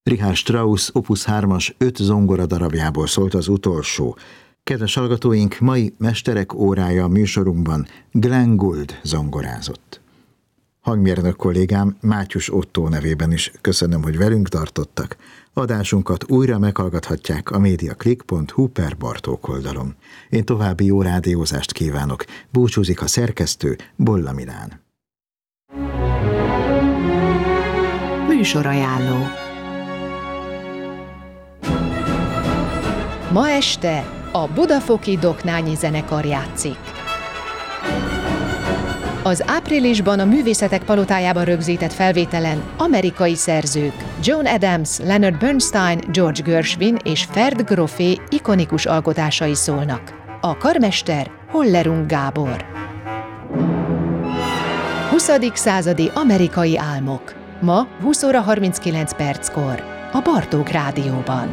Richard Strauss Opus 3-as 5 zongora darabjából szólt az utolsó. Kedves hallgatóink, mai Mesterek órája műsorunkban Glenn Gould zongorázott. Hangmérnök kollégám Mátyus Ottó nevében is köszönöm, hogy velünk tartottak. Adásunkat újra meghallgathatják a mediaclick.hu/Bartók oldalon. Én további jó rádiózást kívánok. Búcsúzik a szerkesztő, Bolla Milán. Műsorajánló. Ma este a Budafoki Doknányi Zenekar játszik. Az áprilisban a Művészetek Palotájában rögzített felvételen amerikai szerzők John Adams, Leonard Bernstein, George Gershwin és Ferd Groffé ikonikus alkotásai szólnak. A karmester Hollerung Gábor. 20. századi amerikai álmok. Ma 20 óra 39 perckor a Bartók Rádióban.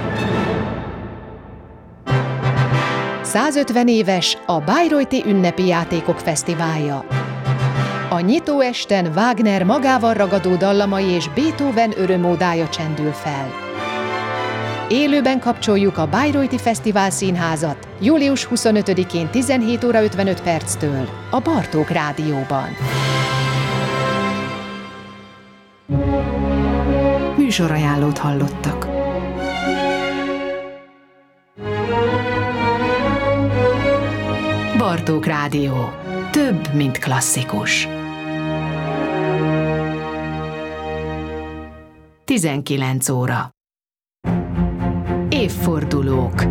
150 éves a Bayreuthi Ünnepi Játékok Fesztiválja. A nyitóesten Wagner magával ragadó dallamai és Beethoven örömódája csendül fel. Élőben kapcsoljuk a Bayreuthi Fesztivál Színházat július 25-én 17 óra 55 perctől a Bartók Rádióban. Műsorajánlót hallottak. Bartók Rádió. Több, mint klasszikus. 19 óra. Évfordulók.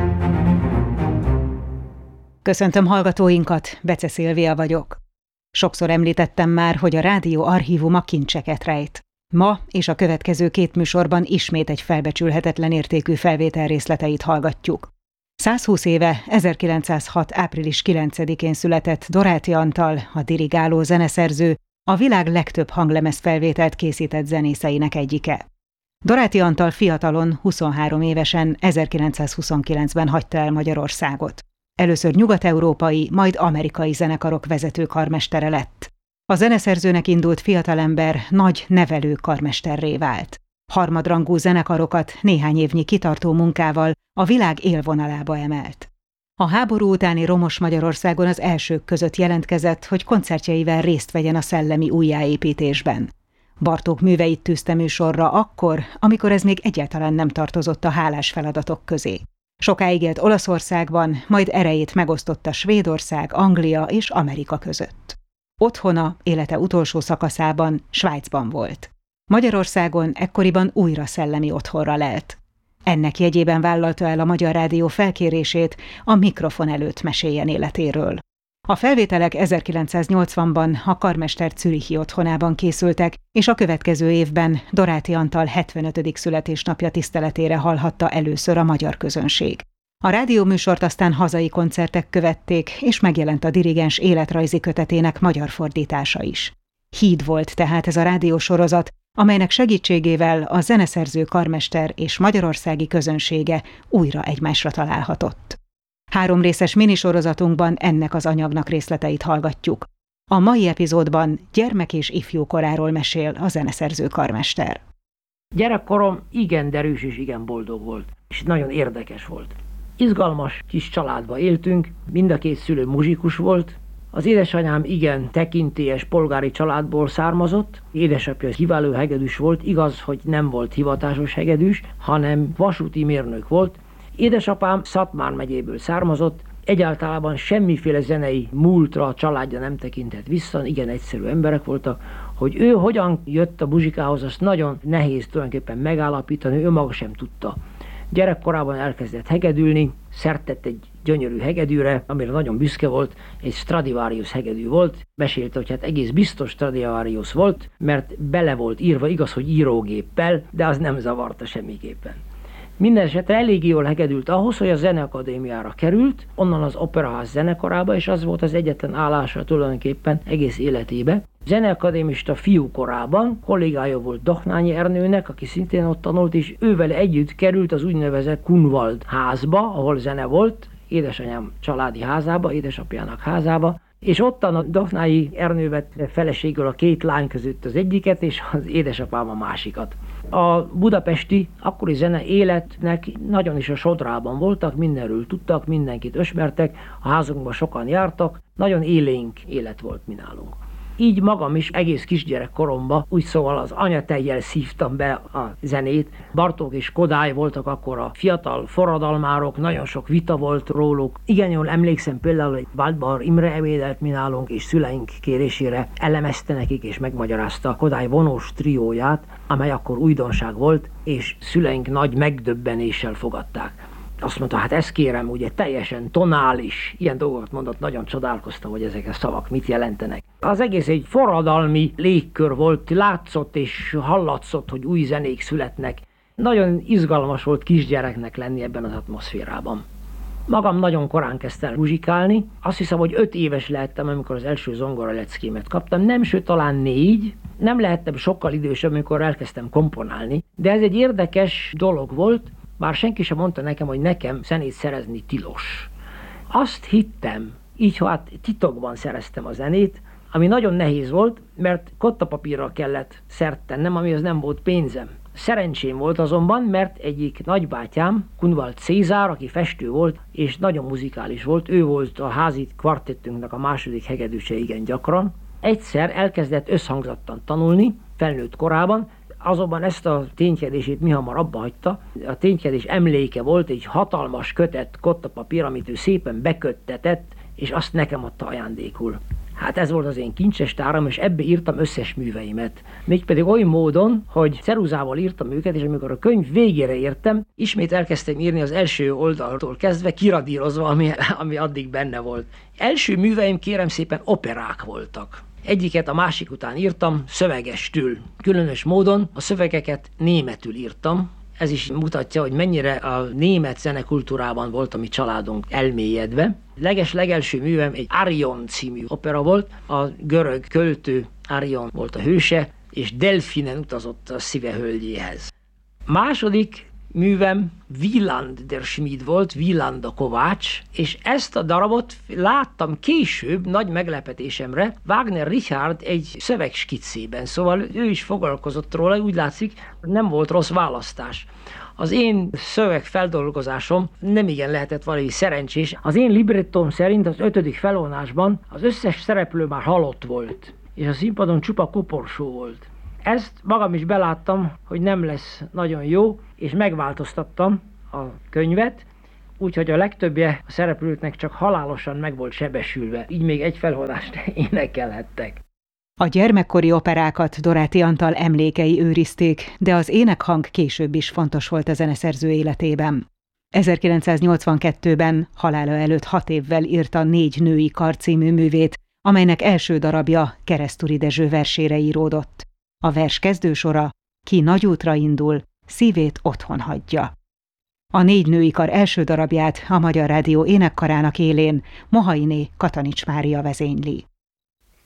Köszöntöm hallgatóinkat, Bece Szilvia vagyok. Sokszor említettem már, hogy a rádió archívuma kincseket rejt. Ma és a következő 2 műsorban ismét egy felbecsülhetetlen értékű felvétel részleteit hallgatjuk. 120 éve, 1906. április 9-én született Doráti Antal, a dirigáló zeneszerző, a világ legtöbb hanglemezfelvételt készített zenészeinek egyike. Doráti Antal fiatalon, 23 évesen, 1929-ben hagyta el Magyarországot. Először nyugat-európai, majd amerikai zenekarok vezető karmestere lett. A zeneszerzőnek indult fiatalember nagy nevelő karmesterré vált. Harmadrangú zenekarokat néhány évnyi kitartó munkával a világ élvonalába emelt. A háború utáni romos Magyarországon az elsők között jelentkezett, hogy koncertjeivel részt vegyen a szellemi újjáépítésben. Bartók műveit tűzte műsorra akkor, amikor ez még egyáltalán nem tartozott a hálás feladatok közé. Sokáig élt Olaszországban, majd erejét megosztotta Svédország, Anglia és Amerika között. Otthona élete utolsó szakaszában Svájcban volt. Magyarországon ekkoriban újra szellemi otthonra lelt. Ennek jegyében vállalta el a Magyar Rádió felkérését, a mikrofon előtt meséljen életéről. A felvételek 1980-ban a karmester zürichi otthonában készültek, és a következő évben Doráti Antal 75. születésnapja tiszteletére hallhatta először a magyar közönség. A rádióműsort aztán hazai koncertek követték, és megjelent a dirigens életrajzi kötetének magyar fordítása is. Híd volt tehát ez a rádiósorozat, amelynek segítségével a zeneszerző karmester és magyarországi közönsége újra egymásra találhatott. 3 részes minisorozatunkban ennek az anyagnak részleteit hallgatjuk. A mai epizódban gyermek és ifjú koráról mesél a zeneszerző karmester. Gyerekkorom igen derűs és igen boldog volt, és nagyon érdekes volt. Izgalmas kis családba éltünk, mind a 2 szülő muzsikus volt. Az édesanyám igen tekintélyes polgári családból származott, édesapja kiváló hegedűs volt, igaz, hogy nem volt hivatásos hegedűs, hanem vasúti mérnök volt. Édesapám Szatmár megyéből származott, egyáltalában semmiféle zenei múltra a családja nem tekintett vissza, igen egyszerű emberek voltak. Hogy ő hogyan jött a muzsikához, azt nagyon nehéz tulajdonképpen megállapítani, ő maga sem tudta. Gyerekkorában elkezdett hegedülni, szert tett egy gyönyörű hegedűre, amire nagyon büszke volt, egy Stradivarius hegedű volt. Mesélte, hogy hát egész biztos Stradivarius volt, mert bele volt írva, igaz, hogy írógéppel, de az nem zavarta semmiképpen. Mindenesetre elég jól hegedült ahhoz, hogy a Zeneakadémiára került, onnan az Operaház zenekarába, és az volt az egyetlen állása tulajdonképpen egész életébe. Zeneakadémista fiúkorában kollégája volt Doknányi Ernőnek, aki szintén ott tanult, és ővel együtt került az úgynevezett Kunwald házba, ahol zene volt, édesanyám családi házába, édesapjának házába, és ottan a Doknányi Ernő vett feleségül a 2 lány között az egyiket, és az édesapám a másikat. A budapesti akkori zene életnek nagyon is a sodrában voltak, mindenről tudtak, mindenkit ismertek, a házunkban sokan jártak, nagyon élénk élet volt mi nálunk. Így magam is egész kisgyerekkoromban úgy szóval az anyatejjel szívtam be a zenét. Bartók és Kodály voltak akkor a fiatal forradalmárok, nagyon sok vita volt róluk. Igen jól emlékszem például, hogy Waldbauer Imre ebédelt mi nálunk, és szüleink kérésére elemezte nekik és megmagyarázta Kodály vonós trióját, amely akkor újdonság volt, és szüleink nagy megdöbbenéssel fogadták. Azt mondta, hát ezt kérem, ugye teljesen tonális, ilyen dolgokat mondott, nagyon csodálkoztam, hogy ezek a szavak mit jelentenek. Az egész egy forradalmi légkör volt, látszott és hallatszott, hogy új zenék születnek. Nagyon izgalmas volt kisgyereknek lenni ebben az atmoszférában. Magam nagyon korán kezdtem muzsikálni, azt hiszem, hogy 5 éves lehettem, amikor az első zongora leckémet kaptam, nem, sőt talán 4, nem lehettem sokkal idősebb, amikor elkezdtem komponálni, de ez egy érdekes dolog volt, bár senki sem mondta nekem, hogy nekem zenét szerezni tilos. Azt hittem, így hát titokban szereztem a zenét, ami nagyon nehéz volt, mert kottapapírra kellett szert tennem, amihez nem volt pénzem. Szerencsém volt azonban, mert egyik nagybátyám, Kunwald Cézár, aki festő volt, és nagyon muzikális volt, ő volt a házi kvartettünknek a második hegedűse igen gyakran. Egyszer elkezdett összhangzattan tanulni, felnőtt korában, azonban ezt a ténykedését mihamar abba hagyta. A ténykedés emléke volt egy hatalmas kötett kottapapír, amit ő szépen beköttetett, és azt nekem adta ajándékul. Hát ez volt az én kincses táram, és ebbe írtam összes műveimet. Mégpedig oly módon, hogy ceruzával írtam őket, és amikor a könyv végére értem, ismét elkezdtem írni az első oldaltól kezdve, kiradírozva, ami addig benne volt. Első műveim kérem szépen operák voltak. Egyiket a másik után írtam szövegestül. Különös módon a szövegeket németül írtam. Ez is mutatja, hogy mennyire a német zenekultúrában volt a mi családunk elmélyedve. Legelső művem egy Arion című opera volt. A görög költő Arion volt a hőse, és Delfinen utazott a szíve hölgyéhez. Második művem Wieland der Schmied volt, Wieland a kovács, és ezt a darabot láttam később, nagy meglepetésemre, Wagner Richard egy szövegskiccében, szóval ő is foglalkozott róla, úgy látszik, nem volt rossz választás. Az én szövegfeldolgozásom nem igen lehetett valami szerencsés. Az én librettóm szerint az 5. felvonásban az összes szereplő már halott volt, és a színpadon csupa koporsó volt. Ezt magam is beláttam, hogy nem lesz nagyon jó, és megváltoztattam a könyvet, úgyhogy a legtöbbje a szereplőknek csak halálosan meg volt sebesülve, így még egy felvonást énekelhettek. A gyermekkori operákat Doráti Antal emlékei őrizték, de az énekhang később is fontos volt a zeneszerző életében. 1982-ben halála előtt 6 évvel írta 4 női kar című művét, amelynek első darabja Keresztúri Dezső versére íródott. A vers kezdősora: ki nagyútra indul, szívét otthon hagyja. A 4 női kar első darabját a Magyar Rádió énekkarának élén Mohainé Katanics Mária vezényli.